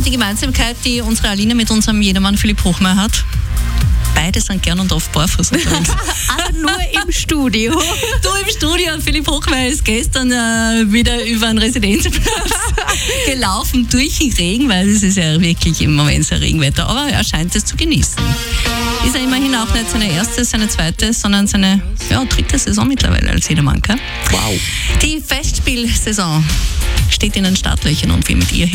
und die Gemeinsamkeit, die unsere Alina mit unserem Jedermann Philipp Hochmeier hat? Beide sind gern und oft barfuß unterwegs. Aber nur im Studio. Du im Studio, Philipp Hochmeier ist gestern wieder über einen Residenzplatz gelaufen durch den Regen, weil es ist ja wirklich im Moment sehr Regenwetter, aber er scheint es zu genießen. Ist er immerhin auch nicht seine erste, seine zweite, sondern seine dritte Saison mittlerweile als Jedermann. Wow. Die Festspielsaison steht in den Startlöchern und wir mit ihr